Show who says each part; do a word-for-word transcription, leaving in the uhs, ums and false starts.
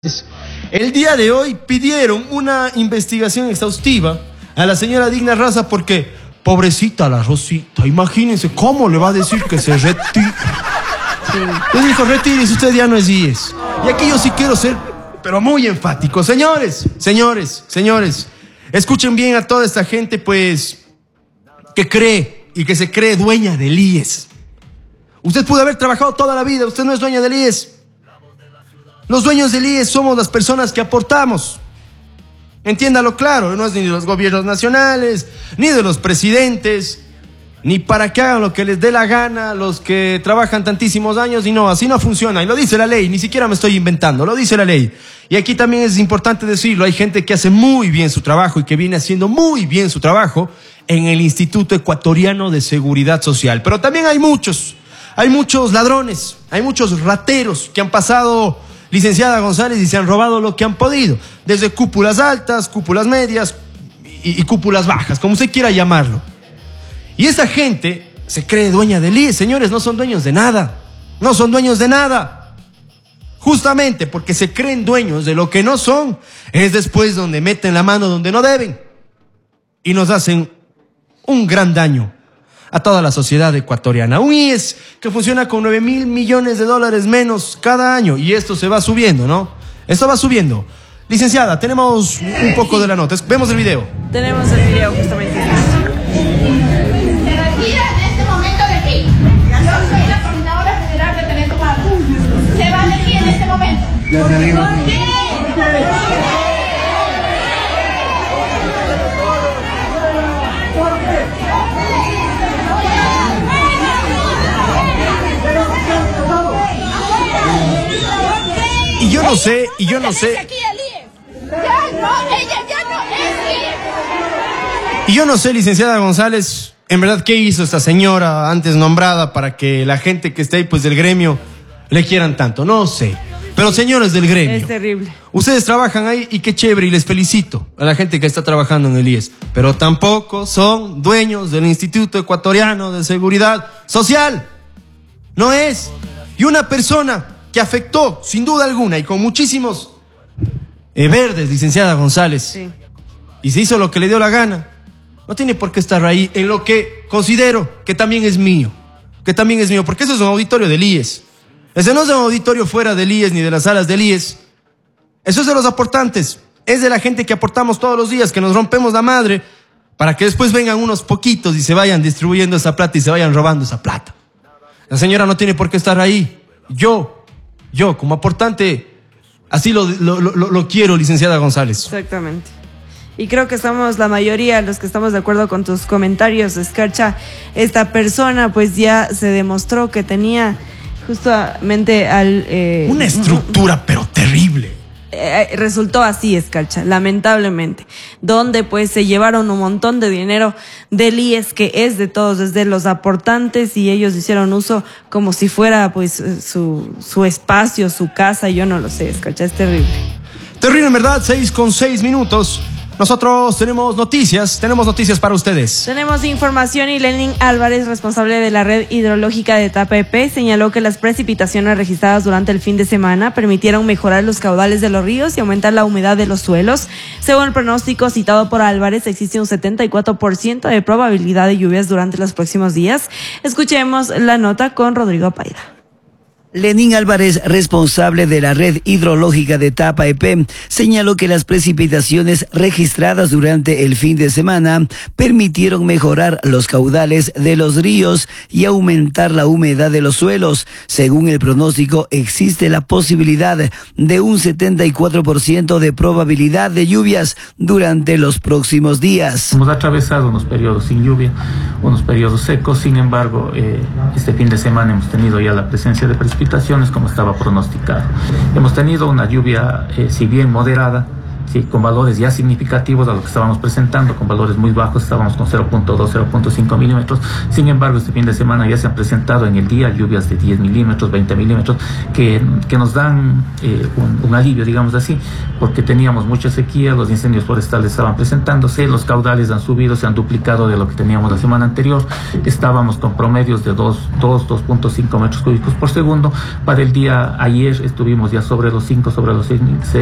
Speaker 1: El día de hoy pidieron una investigación exhaustiva a la señora Digna Raza porque, pobrecita la Rosita, imagínense cómo le va a decir que se retire. Sí. Le dijo, retírese, usted ya no es I E S. Y aquí yo sí quiero ser, pero muy enfático. Señores, señores, señores, escuchen bien a toda esta gente, pues, que cree y que se cree dueña del I E S. Usted pudo haber trabajado toda la vida, usted no es dueña del I E S. Los dueños del I E S somos las personas que aportamos. Entiéndalo claro, no es ni de los gobiernos nacionales, ni de los presidentes, ni para que hagan lo que les dé la gana los que trabajan tantísimos años, y no, así no funciona. Y lo dice la ley, ni siquiera me estoy inventando, lo dice la ley. Y aquí también es importante decirlo, hay gente que hace muy bien su trabajo y que viene haciendo muy bien su trabajo en el Instituto Ecuatoriano de Seguridad Social. Pero también hay muchos, hay muchos ladrones, hay muchos rateros que han pasado, licenciada González, y se han robado lo que han podido, desde cúpulas altas, cúpulas medias y, y cúpulas bajas, como usted quiera llamarlo. Y esa gente se cree dueña del I E S. Señores, no son dueños de nada, no son dueños de nada. Justamente porque se creen dueños de lo que no son, es después donde meten la mano donde no deben y nos hacen un gran daño a toda la sociedad ecuatoriana. Un I E S que funciona con nueve mil millones de dólares menos cada año, y esto se va subiendo, ¿no? Esto va subiendo. Licenciada, tenemos un poco de la nota. Vemos el video.
Speaker 2: Tenemos el video justamente.
Speaker 3: Se retira en este momento de aquí. Yo soy la coordinadora federal de Talento Humano. Se va de aquí en este momento. ¿Por qué?
Speaker 1: Y yo no sé, y yo no sé. Y yo no sé, licenciada González, en verdad, ¿qué hizo esta señora antes nombrada para que la gente que esté ahí, pues, del gremio, le quieran tanto? No sé. Pero, señores del gremio,
Speaker 2: es terrible.
Speaker 1: Ustedes trabajan ahí y qué chévere, y les felicito a la gente que está trabajando en el I E S. Pero tampoco son dueños del Instituto Ecuatoriano de Seguridad Social. No es. Y una persona que afectó, sin duda alguna, y con muchísimos eh, verdes, licenciada González, sí, y se hizo lo que le dio la gana, no tiene por qué estar ahí en lo que considero que también es mío, que también es mío, porque eso es un auditorio del I E S. Ese no es un auditorio fuera del I E S ni de las salas del I E S. Eso es de los aportantes, es de la gente que aportamos todos los días, que nos rompemos la madre para que después vengan unos poquitos y se vayan distribuyendo esa plata y se vayan robando esa plata. La señora no tiene por qué estar ahí. Yo Yo, como aportante, así lo, lo, lo, lo quiero, licenciada González.
Speaker 2: Exactamente. Y creo que estamos la mayoría los que estamos de acuerdo con tus comentarios, Escarcha. Esta persona pues ya se demostró que tenía justamente al... Eh,
Speaker 1: Una estructura, pero terrible.
Speaker 2: Eh, resultó así, Escarcha, lamentablemente, donde pues se llevaron un montón de dinero del I E S, que es de todos, desde los aportantes, y ellos hicieron uso como si fuera pues su, su espacio, su casa. Yo no lo sé, Escarcha, es terrible.
Speaker 1: Terrible, en verdad. Seis con seis minutos. Nosotros tenemos noticias, tenemos noticias para ustedes.
Speaker 2: Tenemos información, y Lenin Álvarez, responsable de la red hidrológica de Etapa E P, señaló que las precipitaciones registradas durante el fin de semana permitieron mejorar los caudales de los ríos y aumentar la humedad de los suelos. Según el pronóstico citado por Álvarez, existe un setenta y cuatro por ciento de probabilidad de lluvias durante los próximos días. Escuchemos la nota con Rodrigo Paida.
Speaker 4: Lenin Álvarez, responsable de la red hidrológica de Etapa E P, señaló que las precipitaciones registradas durante el fin de semana permitieron mejorar los caudales de los ríos y aumentar la humedad de los suelos. Según el pronóstico, existe la posibilidad de un setenta y cuatro por ciento de probabilidad de lluvias durante los próximos días.
Speaker 5: Hemos atravesado unos periodos sin lluvia, unos periodos secos. Sin embargo, eh, este fin de semana hemos tenido ya la presencia de precipitaciones como estaba pronosticado. Hemos tenido una lluvia, eh, si bien moderada, Sí, con valores ya significativos a lo que estábamos presentando, con valores muy bajos, estábamos con cero punto dos, cero punto cinco milímetros. Sin embargo, este fin de semana ya se han presentado en el día lluvias de diez milímetros, veinte milímetros, que, que nos dan eh, un, un alivio, digamos así, porque teníamos mucha sequía, los incendios forestales estaban presentándose, los caudales han subido, se han duplicado de lo que teníamos la semana anterior, estábamos con promedios de dos, dos punto cinco metros cúbicos por segundo. Para el día ayer estuvimos ya sobre los cinco, sobre los seis